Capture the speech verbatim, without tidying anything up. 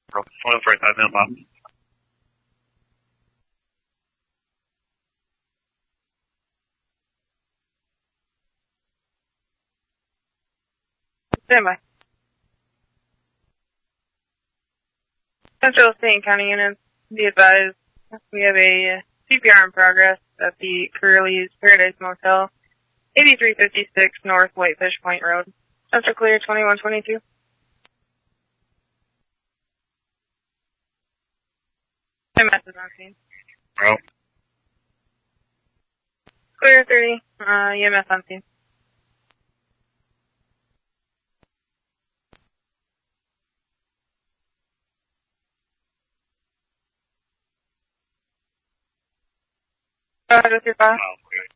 Soil forty-five mailbox. Stand by. Central State and County units, be advised, we have a C P R in progress at the Curly's Paradise Motel, eighty-three fifty-six North Whitefish Point Road. Central clear twenty-one twenty-two. M S is on scene. Oh. Clear thirty, uh, E M S on scene. Go ahead with your file. Oh, okay.